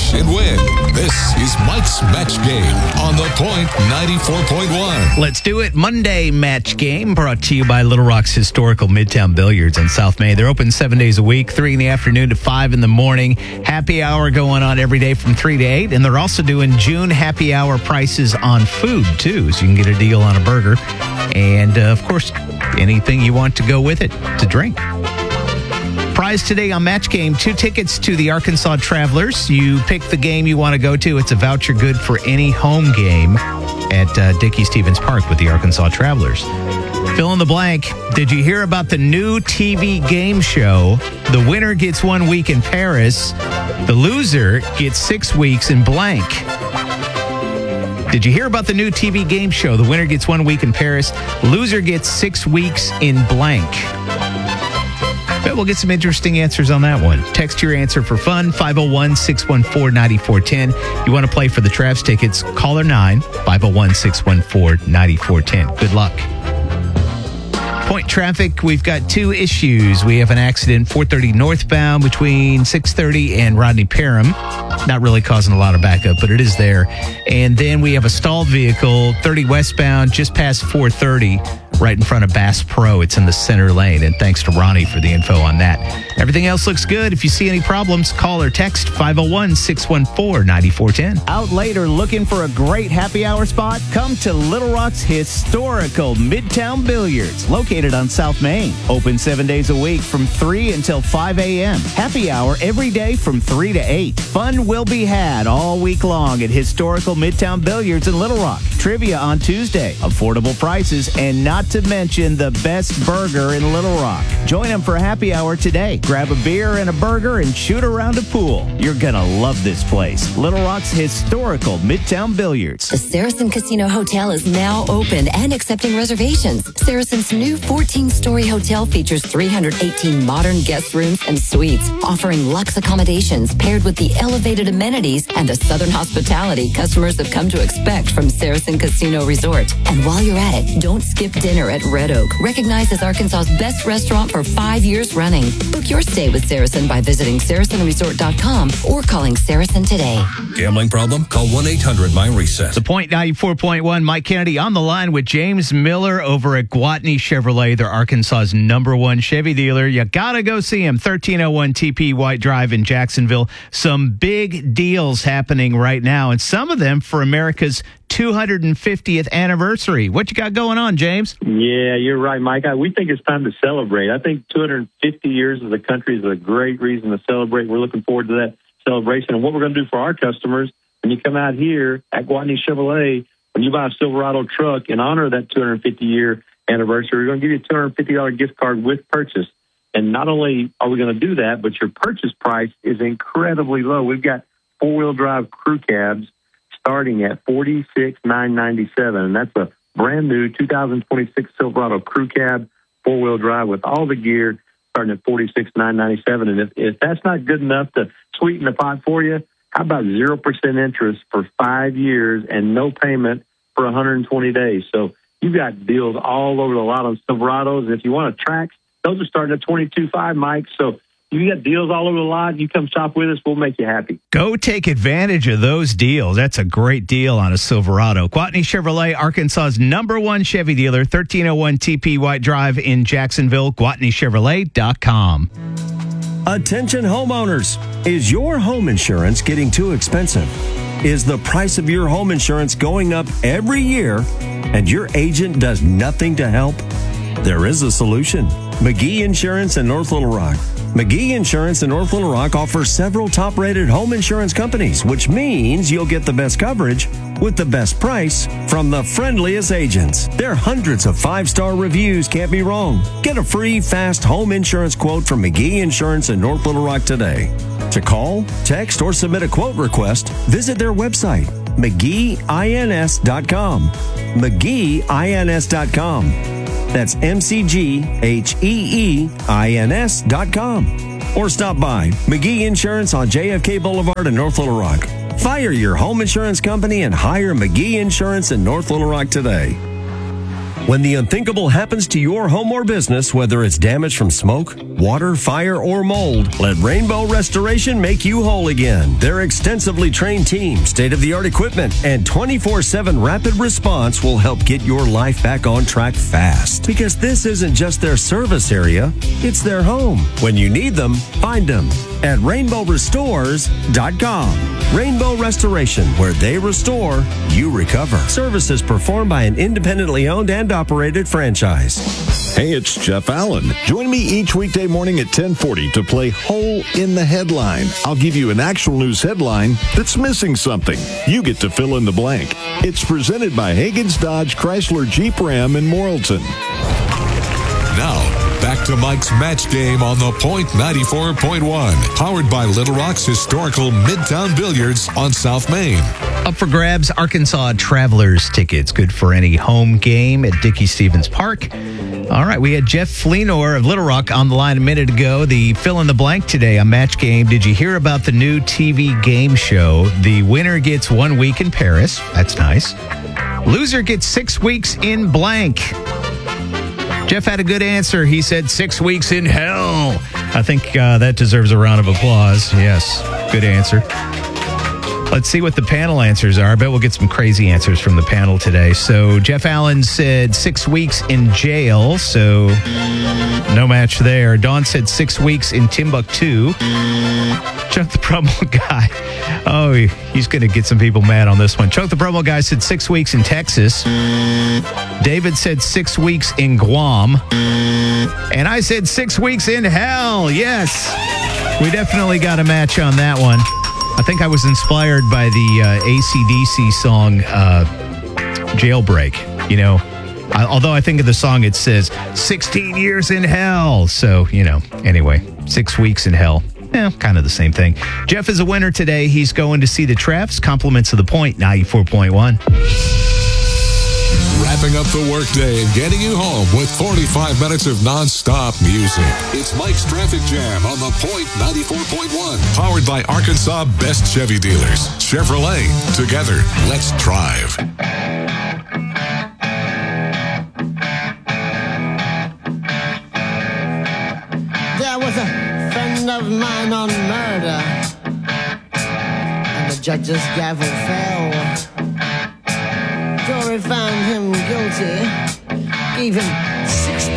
match and win. This is Mike's Match Game on The Point 94.1. Let's do it. Monday Match Game brought to you by Little Rock's historical Midtown Billiards in South Main. They're open 7 days a week, 3 in the afternoon to 5 in the morning. Happy hour going on every day from 3 to 8. And they're also doing June happy hour prices on food, too. So you can get a deal on a burger. And, of course, anything you want to go with it to drink. Prize today on Match Game, 2 tickets to the Arkansas Travelers. You pick the game you want to go to. It's a voucher good for any home game at Dickey-Stevens Park with the Arkansas Travelers. Fill in the blank. Did you hear about the new TV game show? The winner gets 1 week in Paris. The loser gets 6 weeks in blank. Did you hear about the new TV game show? The winner gets 1 week in Paris. Loser gets 6 weeks in blank. Bet we'll get some interesting answers on that one. Text your answer for fun, 501-614-9410. You want to play for the Travs tickets, caller 9, 501-614-9410. Good luck. Point traffic, we've got 2 issues. We have an accident 430 northbound between 630 and Rodney Parham. Not really causing a lot of backup, but it is there. And then we have a stalled vehicle 30 westbound just past 430 right in front of Bass Pro. It's in the center lane. And thanks to Ronnie for the info on that. Everything else looks good. If you see any problems, call or text 501-614-9410. Out later looking for a great happy hour spot? Come to Little Rock's historical Midtown Billiards, located on South Main. Open 7 days a week from 3 until 5 a.m. Happy hour every day from 3 to 8. Fun will be had all week long at historical Midtown Billiards in Little Rock. Trivia on Tuesday, affordable prices, and not to mention the best burger in Little Rock. Join them for happy hour today. Grab a beer and a burger and shoot around a pool. You're gonna love this place. Little Rock's historical Midtown Billiards. The Saracen Casino Hotel is now open and accepting reservations. Saracen's new 14-story hotel features 318 modern guest rooms and suites, offering luxe accommodations paired with the elevated amenities and the southern hospitality customers have come to expect from Saracen Casino Resort. And while you're at it, don't skip dinner at Red Oak, recognized as Arkansas's best restaurant for 5 years running. Book your stay with Saracen by visiting SaracenResort.com or calling Saracen today. Gambling problem? Call 1-800-MY-RESET. The Point 94.1, Mike Kennedy on the line with James Miller over at Gwatney Chevrolet. They're Arkansas's #1 Chevy dealer. You got to go see him. 1301 TP White Drive in Jacksonville. Some big deals happening right now, and some of them for America's 250th anniversary. What you got going on, James? Yeah, you're right, Mike. We think it's time to celebrate. I think 250 years of the country is a great reason to celebrate. We're looking forward to that celebration. And what we're going to do for our customers, when you come out here at Gwatney Chevrolet, when you buy a Silverado truck in honor of that 250-year anniversary, we're going to give you a $250 gift card with purchase. And not only are we going to do that, but your purchase price is incredibly low. We've got four-wheel drive crew cabs starting at $46,997, and that's a brand new 2026 Silverado crew cab, four-wheel drive with all the gear, starting at $46,997. And if that's not good enough to sweeten the pot for you, how about 0% interest for 5 years and no payment for 120 days? So you've got deals all over the lot on Silverados. And if you want a Trax, those are starting at $22,500, Mike. So you got deals all over the lot. You come shop with us, we'll make you happy. Go take advantage of those deals. That's a great deal on a Silverado. Gwatney Chevrolet, Arkansas's #1 Chevy dealer, 1301 TP White Drive in Jacksonville, GwatneyChevrolet.com. Attention homeowners. Is your home insurance getting too expensive? Is the price of your home insurance going up every year and your agent does nothing to help? There is a solution. McGee Insurance in North Little Rock. McGee Insurance in North Little Rock offers several top-rated home insurance companies, which means you'll get the best coverage with the best price from the friendliest agents. Their hundreds of 5-star reviews can't be wrong. Get a free, fast home insurance quote from McGee Insurance in North Little Rock today. To call, text, or submit a quote request, visit their website, McGeeINS.com. McGeeINS.com. That's McGeeINS.com. Or stop by McGee Insurance on JFK Boulevard in North Little Rock. Fire your home insurance company and hire McGee Insurance in North Little Rock today. When the unthinkable happens to your home or business, whether it's damage from smoke, water, fire, or mold, let Rainbow Restoration make you whole again. Their extensively trained team, state-of-the-art equipment, and 24/7 rapid response will help get your life back on track fast. Because this isn't just their service area, it's their home. When you need them, find them at rainbowrestores.com. Rainbow Restoration, where they restore, you recover. Services performed by an independently owned and operated franchise. Hey, it's Jeff Allen. Join me each weekday morning at 10:40 to play Hole in the Headline. I'll give you an actual news headline that's missing something. You get to fill in the blank. It's presented by Hagen's Dodge Chrysler Jeep Ram in Morrilton. Now, back to Mike's Match Game on the Point 94.1. Powered by Little Rock's historical Midtown Billiards on South Main. Up for grabs, Arkansas Travelers tickets. Good for any home game at Dickey-Stevens Park. All right, we had Jeff Fleenor of Little Rock on the line a minute ago. The fill-in-the-blank today on Match Game. Did you hear about the new TV game show? The winner gets 1 week in Paris. That's nice. Loser gets 6 weeks in blank. Jeff had a good answer. He said 6 weeks in hell. I think that deserves a round of applause. Yes, good answer. Let's see what the panel answers are. I bet we'll get some crazy answers from the panel today. So Jeff Allen said 6 weeks in jail, so no match there. Dawn said 6 weeks in Timbuktu. Chuck the promo guy. Oh, he's going to get some people mad on this one. Chuck the promo guy said 6 weeks in Texas. David said 6 weeks in Guam. And I said 6 weeks in hell. Yes. We definitely got a match on that one. I think I was inspired by the AC/DC song Jailbreak. You know, although I think of the song, it says 16 years in hell. So, you know, anyway, 6 weeks in hell. Kind of the same thing. Jeff is a winner today. He's going to see the Traps. Compliments of the Point 94.1. Wrapping up the workday and getting you home with 45 minutes of non-stop music. It's Mike's Traffic Jam on the Point 94.1. Powered by Arkansas Best Chevy Dealers. Chevrolet. Together, let's drive. There was a friend of mine on murder, and the judge's gavel fell. Jury found him guilty, gave him 16